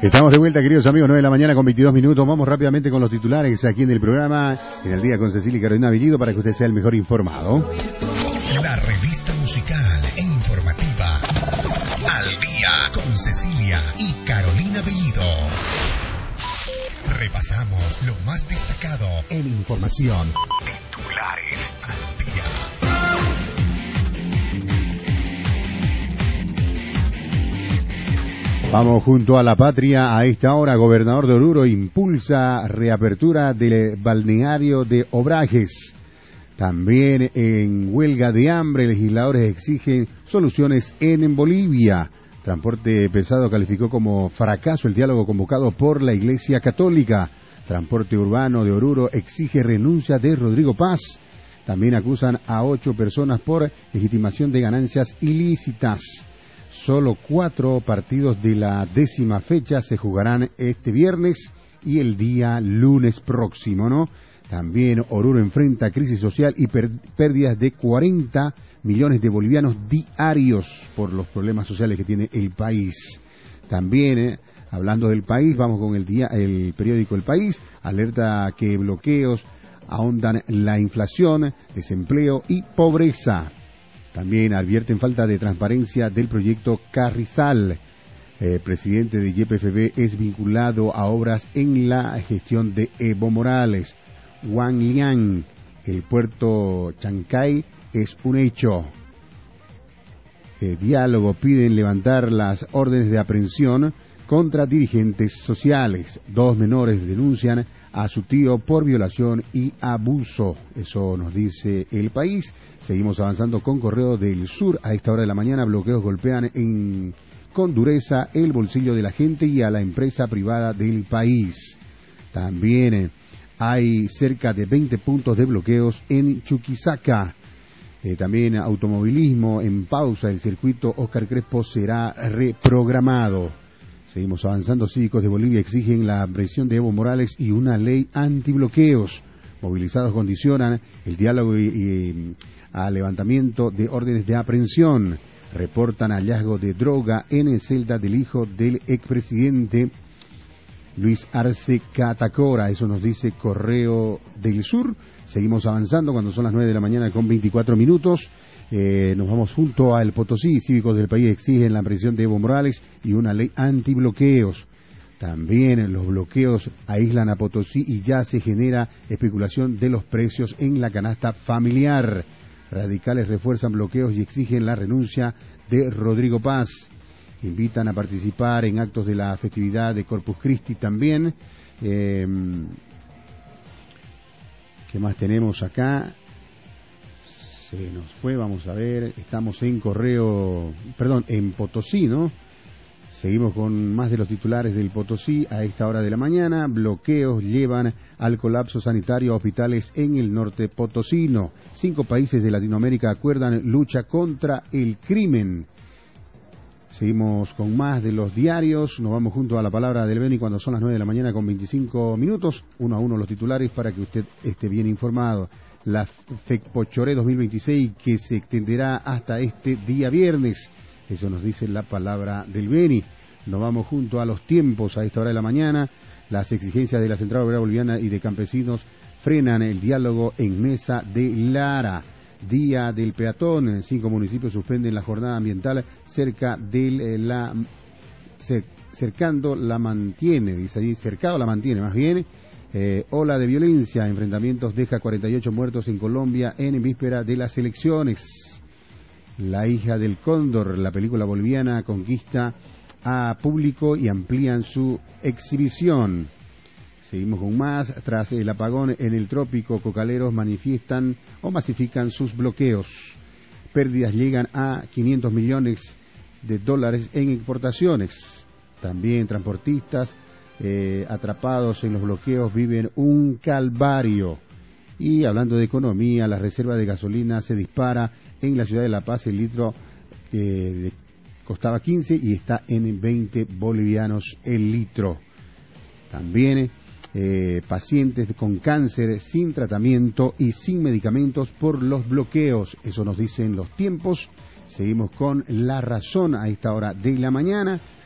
Estamos de vuelta, queridos amigos, 9 de la mañana con 22 minutos. Vamos rápidamente con los titulares aquí en el programa, en el día con Cecilia y Carolina Bellido, para que usted sea el mejor informado. La revista musical e informativa Al Día con Cecilia y Carolina Bellido. Repasamos lo más destacado en información. Titulares al día. Vamos junto a la patria. A esta hora, gobernador de Oruro impulsa reapertura del balneario de Obrajes. También en huelga de hambre, legisladores exigen soluciones en Bolivia. Transporte pesado calificó como fracaso el diálogo convocado por la Iglesia Católica. Transporte urbano de Oruro exige renuncia de Rodrigo Paz. También acusan a 8 personas por legitimación de ganancias ilícitas. Solo 4 partidos de la 10ª fecha se jugarán este viernes y el día lunes próximo, ¿no? También Oruro enfrenta crisis social y pérdidas de 40 millones de bolivianos diarios por los problemas sociales que tiene el país. También, hablando del país, vamos con el periódico El País, alerta que bloqueos ahondan la inflación, desempleo y pobreza. También advierten falta de transparencia del proyecto Carrizal. El presidente de YPFB es vinculado a obras en la gestión de Evo Morales. Wang Liang, el puerto Chancay es un hecho. Diálogo piden levantar las órdenes de aprehensión contra dirigentes sociales. 2 menores denuncian a su tío por violación y abuso. Eso nos dice El País. Seguimos avanzando con Correo del Sur. A esta hora de la mañana, bloqueos golpean con dureza el bolsillo de la gente y a la empresa privada del país. También hay cerca de 20 puntos de bloqueos en Chuquisaca. También automovilismo en pausa. El circuito Óscar Crespo será reprogramado. Seguimos avanzando. Cívicos de Bolivia exigen la aprehensión de Evo Morales y una ley antibloqueos. Movilizados condicionan el diálogo y al levantamiento de órdenes de aprehensión. Reportan hallazgo de droga en el celda del hijo del expresidente Luis Arce Catacora. Eso nos dice Correo del Sur. Seguimos avanzando cuando son las 9 de la mañana con 24 minutos. Nos vamos junto al Potosí. Cívicos del país exigen la aprehensión de Evo Morales y una ley antibloqueos. También los bloqueos aíslan a Potosí y ya se genera especulación de los precios en la canasta familiar. Radicales refuerzan bloqueos y exigen la renuncia de Rodrigo Paz. Invitan a participar en actos de la festividad de Corpus Christi también. ¿Qué más tenemos acá? Se nos fue, vamos a ver, estamos en en Potosí, ¿no? Seguimos con más de los titulares del Potosí a esta hora de la mañana. Bloqueos llevan al colapso sanitario a hospitales en el norte potosino. 5 países de Latinoamérica acuerdan lucha contra el crimen. Seguimos con más de los diarios. Nos vamos junto a la palabra del Beni cuando son las 9 de la mañana con 25 minutos. Uno a uno los titulares para que usted esté bien informado. La FECPOCHORE 2026 que se extenderá hasta este día viernes. Eso nos dice la palabra del Beni. Nos vamos junto a los tiempos a esta hora de la mañana. Las exigencias de la Central Obrera Boliviana y de campesinos frenan el diálogo en Mesa de Lara. Día del peatón. 5 municipios suspenden la jornada ambiental cercado la mantiene más bien. Ola de violencia, enfrentamientos deja 48 muertos en Colombia en víspera de las elecciones. La hija del cóndor, la película boliviana, conquista a público y amplían su exhibición. Seguimos con más. Tras el apagón en el trópico, cocaleros manifiestan o masifican sus bloqueos. Pérdidas llegan a 500 millones de dólares en exportaciones. También transportistas atrapados en los bloqueos viven un calvario. Y hablando de economía, la reserva de gasolina se dispara en la ciudad de La Paz. El litro costaba 15 y está en 20 bolivianos el litro. También pacientes con cáncer sin tratamiento y sin medicamentos por los bloqueos. Eso nos dicen los tiempos. Seguimos con La Razón a esta hora de la mañana.